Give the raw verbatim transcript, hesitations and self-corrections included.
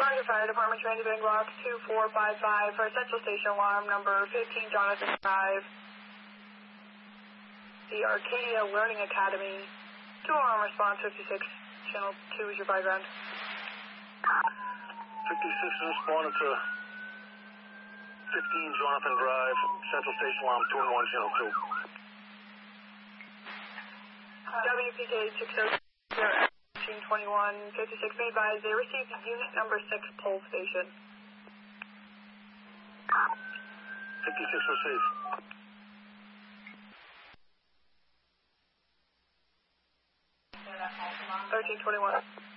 Roger, Fire Department, transmitting block two four five five for Central Station alarm number fifteen, Jonathan Drive. The Arcadia Learning Academy. Two alarm response, fifty-six, channel two is your background. fifty-six is responding to fifteen, Jonathan Drive, Central Station alarm two one one, channel two. W P K six oh zero, fifteen twenty-one, fifty-six, be advised, they received unit number six pole station. fifty-six received. thirteen twenty-one.